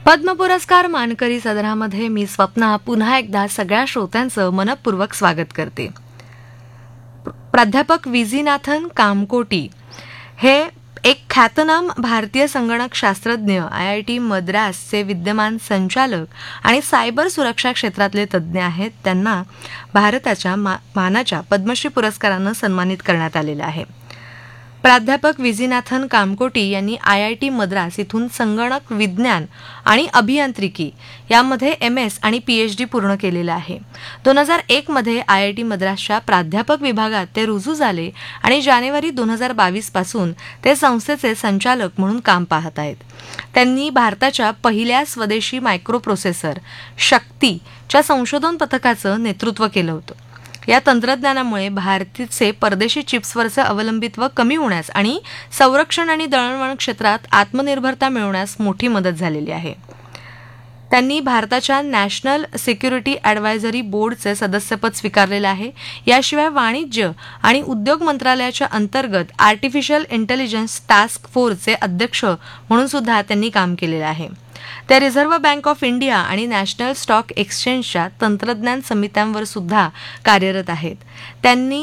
पद्म पुरस्कार मानकरी सदरामध्ये मी स्वप्ना पुन्हा एकदा सगळ्या श्रोत्यांचं मनपूर्वक स्वागत करते. प्राध्यापक विजीनाथन कामकोटी हे एक ख्यातनाम भारतीय संगणक शास्त्रज्ञ, IIT मद्रासचे विद्यमान संचालक आणि सायबर सुरक्षा क्षेत्रातले तज्ज्ञ आहेत. त्यांना भारताच्या मानाच्या पद्मश्री पुरस्कारानं सन्मानित करण्यात आलेलं आहे. प्राध्यापक विजीनाथन कामकोटी यांनी IIT मद्रास इथून संगणक विज्ञान आणि अभियांत्रिकी यामध्ये MS आणि PhD पूर्ण केलेलं आहे. 2001 मध्ये IIT मद्रासच्या प्राध्यापक विभागात ते रुजू झाले आणि जानेवारी 2022 पासून ते संस्थेचे संचालक म्हणून काम पाहत आहेत. त्यांनी भारताच्या पहिल्या स्वदेशी मायक्रोप्रोसेसर शक्तीच्या संशोधन पथकाचं नेतृत्व केलं होतं. या तंत्रज्ञानामुळे भारताचे परदेशी चिप्सवरचं अवलंबित्व कमी होण्यास आणि संरक्षण आणि दळणवळण क्षेत्रात आत्मनिर्भरता मिळवण्यास मोठी मदत झालेली आहे. त्यांनी भारताच्या नॅशनल सिक्युरिटी ॲडवायझरी बोर्डचे सदस्यपद स्वीकारलेलं आहे. याशिवाय वाणिज्य आणि उद्योग मंत्रालयाच्या अंतर्गत आर्टिफिशियल इंटेलिजन्स टास्क फोर्सचे अध्यक्ष म्हणून सुद्धा त्यांनी काम केलेलं आहे. ते रिझर्व्ह बँक ऑफ इंडिया आणि नॅशनल स्टॉक एक्सचेंजच्या तंत्रज्ञान समित्यांवर सुद्धा कार्यरत आहेत. त्यांनी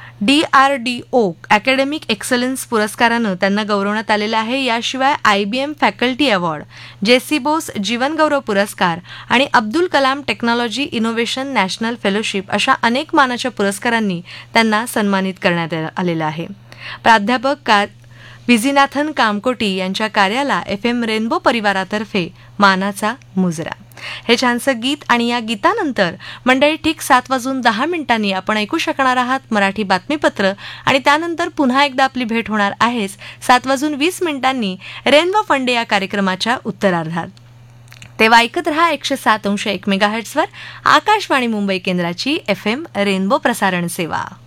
DRDO अकॅडमिक एक्सलन्स पुरस्कारानं त्यांना गौरवण्यात आलेलं आहे. याशिवाय IBM faculty award, JC Bose जीवनगौरव पुरस्कार आणि Abdul Kalam technology innovation national fellowship अशा अनेक मानाच्या पुरस्कारांनी त्यांना सन्मानित करण्यात आलेलं आहे. प्राध्यापक विजीनाथन कामकोटी यांच्या कार्याला FM रेनबो परिवारातर्फे मानाचा मुजरा. हे छानसं गीत आणि या गीतानंतर मंडळी ठीक 7:10 आपण ऐकू शकणार आहात मराठी बातमीपत्र आणि त्यानंतर पुन्हा एकदा आपली भेट होणार आहेच 7:20 रेनबो फंडे या कार्यक्रमाच्या उत्तरार्धात. तेव्हा ऐकत रहा 107.1 मेगाहर्ट्झवर आकाशवाणी मुंबई केंद्राची FM रेनबो प्रसारण सेवा.